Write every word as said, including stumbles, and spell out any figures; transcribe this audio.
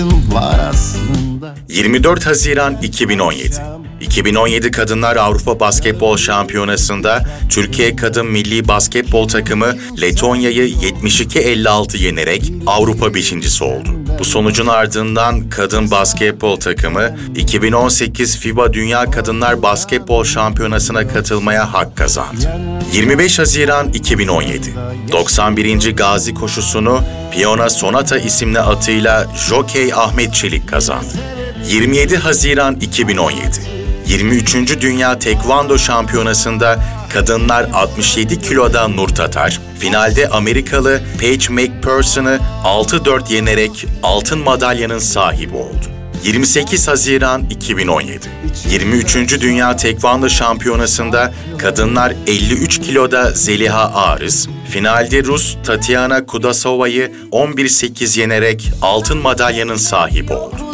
var aslında. yirmi dört Haziran iki bin on yedi. iki bin on yedi Kadınlar Avrupa Basketbol Şampiyonası'nda Türkiye Kadın Milli Basketbol takımı Letonya'yı yetmiş iki elli altı yenerek Avrupa beşincisi oldu. Bu sonucun ardından kadın basketbol takımı iki bin on sekiz FIBA Dünya Kadınlar Basketbol Şampiyonası'na katılmaya hak kazandı. yirmi beş Haziran iki bin on yedi. doksan birinci Gazi koşusunu Piyona Sonata isimli atıyla Jokey Ahmet Çelik kazandı. yirmi yedi Haziran iki bin on yedi. yirmi üçüncü Dünya Tekvando Şampiyonası'nda kadınlar altmış yedi kiloda Nur Tatar, finalde Amerikalı Paige McPherson'ı altı dört yenerek altın madalyanın sahibi oldu. yirmi sekiz Haziran iki bin on yedi. yirmi üçüncü Dünya Tekvando Şampiyonası'nda kadınlar elli üç kiloda Zeliha Arız, finalde Rus Tatiana Kudasova'yı on bir sekiz yenerek altın madalyanın sahibi oldu.